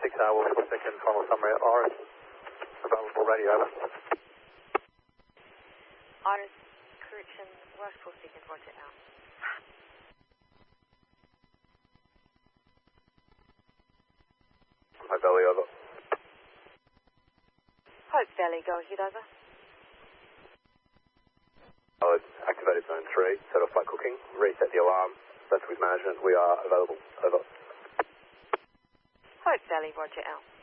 6 hours for second, final summary at Iris. Available radio, over. Iris, correction, work for second, roger out. Hope Valley, over. Hope Valley, go ahead, over. Oh, it's activated zone 3, set off flight cooking, reset the alarm, that's with management, we are available, over. Hope Valley, roger out.